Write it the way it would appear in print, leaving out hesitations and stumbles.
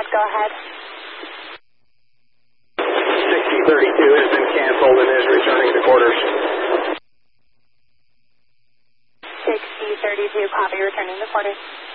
go ahead. 6032 has been canceled and is returning to quarters. 6032, copy, returning to quarters.